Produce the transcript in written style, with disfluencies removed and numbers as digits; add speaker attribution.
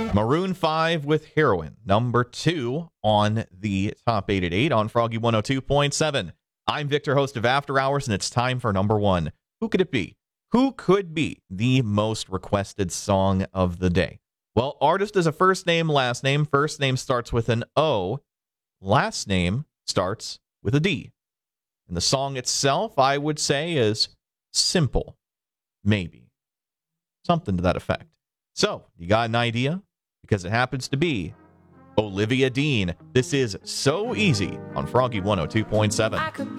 Speaker 1: Maroon 5 with Heroin, number 2 on the top 8 at 8 on Froggy 102.7. I'm Victor, host of After Hours, and it's time for number 1. Who could it be? Who could be the most requested song of the day? Well, artist is a first name, last name. First name starts with an O. Last name starts with a D. And the song itself, I would say, is simple. Maybe. Something to that effect. So, you got an idea? Because it happens to be Olivia Dean. This is So Easy on Froggy 102.7.